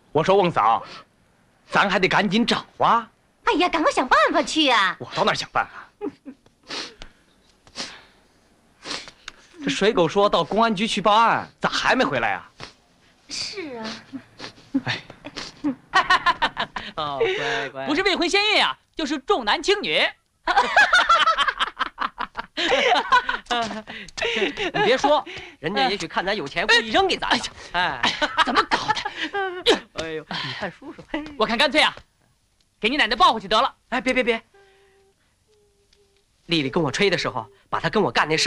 我说翁嫂，咱还得赶紧找啊！ 哎呀，赶快想办法去啊！ 我到那儿想办法。这水狗说到公安局去报案，咋还没回来啊？ 是啊。 哎， 哦，乖乖，不是未婚先孕啊，就是重男轻女。 你别说，人家也许看咱有钱，故意扔给咱的。哎， 怎么搞的？ 哎呦，你看叔叔， 我看干脆啊，给你奶奶抱回去得了。 哎，别，丽丽跟我吹的时候，把她跟我干那事